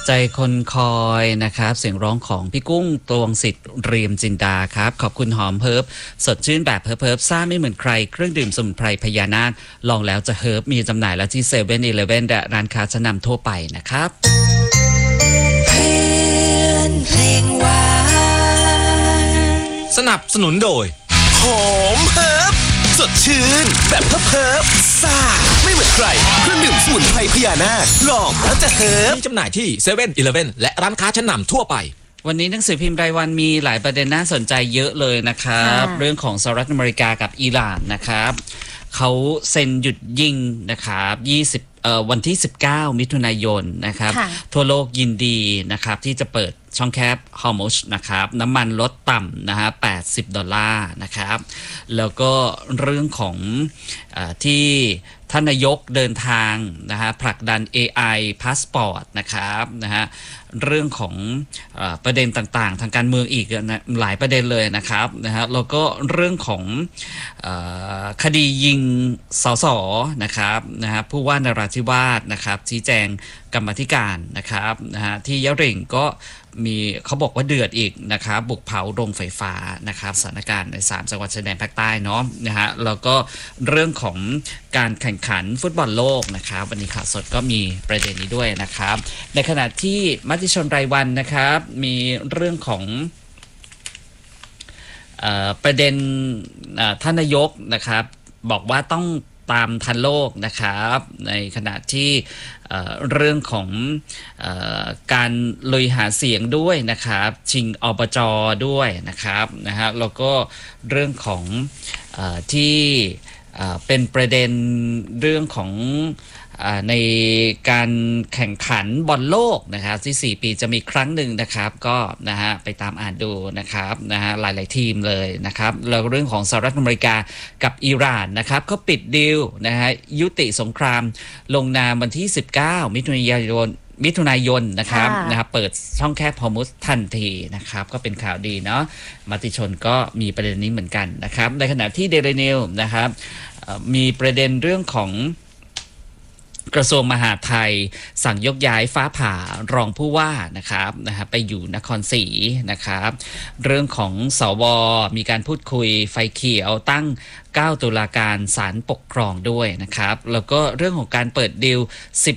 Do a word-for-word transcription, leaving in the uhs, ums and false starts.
ใจคนคอยนะครับเสียงร้องของพี่กุ้งตวงสิทธิ์เรียมจินดาครับขอบคุณหอมเฮิร์บสดชื่นแบบเฮิร์บเฮิร์บซ่าไม่เหมือนใครเครื่องดื่มสมุนไพรพญานาคลองแล้วจะเฮิร์บมีจำหน่ายแล้วที่เซเว่นอีเลฟเว่นและร้านค้าชั้นนำทั่วไปนะครับเพื่อนเพลงหวานสนับสนุนโดยหอมเฮิร์บสดชื่นแบบเฮิร์บเฮิร์บซ่าไม่เหมือนใครเครื่องดื่มสมุนไพรพญานาคลองแล้วจะเฮิร์บมีจำหน่ายที่เซเว่นอีเลฟเว่นและร้านค้าชั้นนำทั่วไปวันนี้หนังสือพิมพ์รายวันมีหลายประเด็นน่าสนใจเยอะเลยนะครับเรื่องของสหรัฐอเมริกากับอิหร่านนะครับเขาเซ็นหยุดยิงนะครับยี่สิบเอ่อวันที่สิบเก้ามิถุนายนนะครับทั่วโลกยินดีนะครับที่จะเปิดช่องแคบฮอร์มุชนะครับน้ำมันลดต่ำนะฮะแปดสิบดอลลาร์นะครับแล้วก็เรื่องของเอ่อที่ท่านนายกเดินทางนะฮะผลักดัน เอ ไอ Passport นะครับนะฮะเรื่องของเอ่อประเด็นต่างๆทางการเมืองอีกนะหลายประเด็นเลยนะครับนะฮะแล้วก็เรื่องของเอ่อคดียิงสสนะครับนะฮะผู้ว่านราธิวาสนะครับชี้แจงกรรมธิการนะครับนะฮะที่ยะริงก็มีเขาบอกว่าเดือดอีกนะครับบุกเผาโรงไฟฟ้านะครับสถานการณ์ในสามจังหวัดชายแดนภาคใต้เนาะนะฮะแล้วก็เรื่องของการแข่งขันฟุตบอลโลกนะครับวันนี้ข่าวสดก็มีประเด็นนี้ด้วยนะครับในขณะที่มติชนรายวันนะครับมีเรื่องของเอ่อประเด็นท่านนายกนะครับบอกว่าต้องตามทันโลกนะครับในขณะที่เอ่อเรื่องของเอ่อการลุยหาเสียงด้วยนะครับชิงอบจ.ด้วยนะครับนะฮะแล้วก็เรื่องของเอ่อที่เอ่อเป็นประเด็นเรื่องของในการแข่งขันบอลโลกนะครับที่สี่ปีจะมีครั้งหนึ่งนะครับก็นะฮะไปตามอ่านดูนะครับนะฮะหลายๆทีมเลยนะครับแล้วเรื่องของสหรัฐอเมริกากับอิหร่านนะครับก็ปิดดีลนะฮะยุติสงครามลงนามวันที่สิบเก้ามิถุนายนมิถุนายนนะครับนะครับเปิดช่องแคบฮอร์มุซทันทีนะครับก็เป็นข่าวดีเนาะมติชนก็มีประเด็นนี้เหมือนกันนะครับในขณะที่เดลินิวนะครับมีประเด็นเรื่องของกระทรวงมหาดไทยสั่งยกย้ายฟ้าผ่ารองผู้ว่านะครับนะฮะไปอยู่นครศรีนะครับเรื่องของสวมีการพูดคุยไฟเขียวตั้งเก้าตุลาการศาลปกครองด้วยนะครับแล้วก็เรื่องของการเปิดดีลสิบ